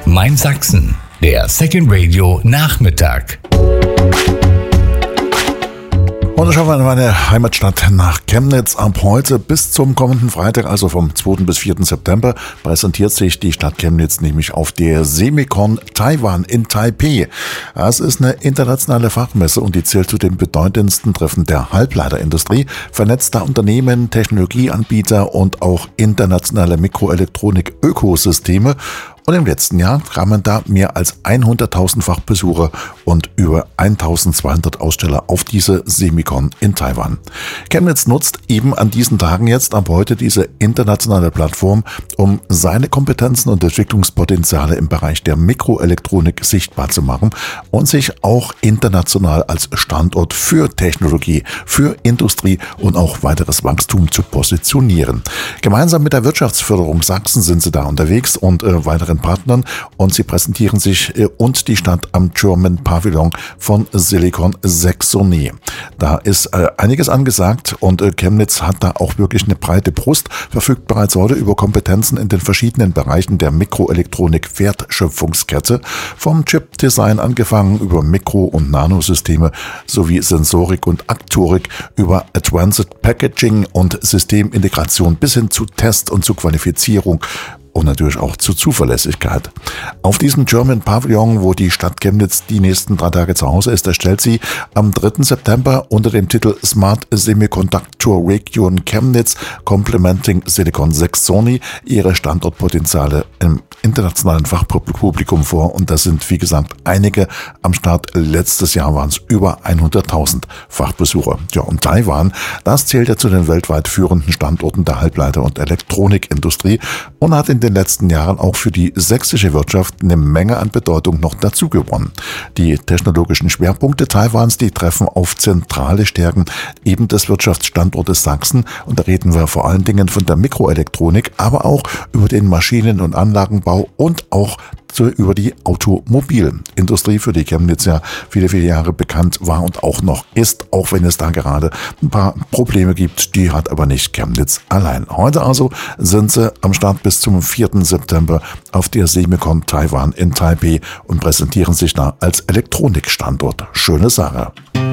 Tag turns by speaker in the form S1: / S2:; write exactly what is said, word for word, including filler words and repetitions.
S1: Mainz Sachsen, der Second Radio Nachmittag.
S2: Und dann schauen wir in meine Heimatstadt nach Chemnitz. Ab heute bis zum kommenden Freitag, also vom zweiten bis vierten September, präsentiert sich die Stadt Chemnitz nämlich auf der Semicon Taiwan in Taipei. Das ist eine internationale Fachmesse und die zählt zu den bedeutendsten Treffen der Halbleiterindustrie, vernetzter Unternehmen, Technologieanbieter und auch internationale Mikroelektronik-Ökosysteme. Und im letzten Jahr kamen da mehr als hunderttausend Fachbesucher und über eintausendzweihundert Aussteller auf diese Semicon in Taiwan. Chemnitz nutzt eben an diesen Tagen jetzt ab heute diese internationale Plattform, um seine Kompetenzen und Entwicklungspotenziale im Bereich der Mikroelektronik sichtbar zu machen und sich auch international als Standort für Technologie, für Industrie und auch weiteres Wachstum zu positionieren. Gemeinsam mit der Wirtschaftsförderung Sachsen sind sie da unterwegs und äh, weiteren Partnern und sie präsentieren sich äh, und die Stadt am German Pavillon von Silicon Saxony. Da ist äh, einiges angesagt und äh, Chemnitz hat da auch wirklich eine breite Brust, verfügt bereits heute über Kompetenzen in den verschiedenen Bereichen der Mikroelektronik-Wertschöpfungskette, vom Chip-Design angefangen über Mikro- und Nanosysteme sowie Sensorik und Aktorik über Advanced Packaging und Systemintegration bis hin zu Test und zu Qualifizierung und natürlich auch zur Zuverlässigkeit. Auf diesem German Pavillon, wo die Stadt Chemnitz die nächsten drei Tage zu Hause ist, erstellt sie am dritten September unter dem Titel Smart Semiconductor Region Chemnitz Complementing Silicon Saxony ihre Standortpotenziale im internationalen Fachpublikum vor und das sind, wie gesagt, einige am Start. Letztes Jahr waren es über hunderttausend Fachbesucher. Ja, und Taiwan, das zählt ja zu den weltweit führenden Standorten der Halbleiter- und Elektronikindustrie und hat in den letzten Jahren auch für die sächsische Wirtschaft eine Menge an Bedeutung noch dazu gewonnen. Die technologischen Schwerpunkte Taiwans, die treffen auf zentrale Stärken eben des Wirtschaftsstandortes Sachsen und da reden wir vor allen Dingen von der Mikroelektronik, aber auch über den Maschinen- und Anlagenbau und auch über die Automobilindustrie, für die Chemnitz ja viele, viele Jahre bekannt war und auch noch ist, auch wenn es da gerade ein paar Probleme gibt, die hat aber nicht Chemnitz allein. Heute also sind sie am Start bis zum vierten September auf der Semicon Taiwan in Taipei und präsentieren sich da als Elektronikstandort. Schöne Sache.